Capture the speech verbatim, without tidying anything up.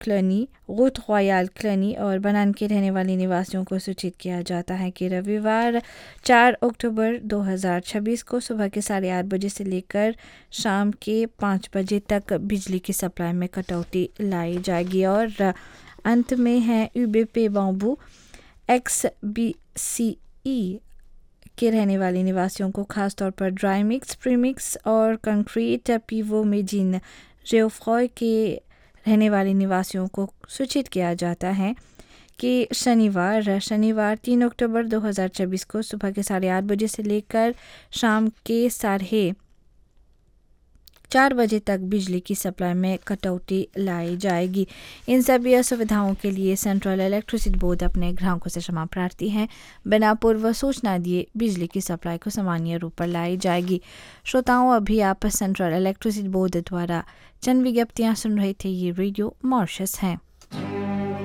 क्लनी, route royal क्लनी और बनान के रहने वाले निवासियों को सूचित किया जाता है कि रविवार चार अक्टूबर दो हज़ार छब्बीस को सुबह के साढ़े आठ बजे से लेकर शाम के पाँच बजे तक बिजली की सप्लाई में कटौती लाई जाएगी। और अंत में है यूबीपी बाम्बू एक्स बी सी ई के रहने वाले निवासियों को खासतौर पर ड्राई मिक्स, प्रीमिक्स और कंक्रीट पीवो में जिन जेओफ्रॉय के रहने वाले निवासियों को सूचित किया जाता है कि शनिवार शनिवार तीन अक्टूबर दो हज़ार छब्बीस को सुबह के साढ़े आठ बजे से लेकर शाम के साढ़े चार बजे तक बिजली की सप्लाई में कटौती लाई जाएगी। इन सभी असुविधाओं के लिए सेंट्रल इलेक्ट्रिसिटी बोर्ड अपने ग्राहकों से क्षमा प्रार्थी है। बिना पूर्व सूचना दिए बिजली की सप्लाई को सामान्य रूप पर लाई जाएगी। श्रोताओं, अभी आप सेंट्रल इलेक्ट्रिसिटी बोर्ड द्वारा चंद विज्ञप्तियाँ सुन रहे थे। ये रेडियो मॉरिशस है।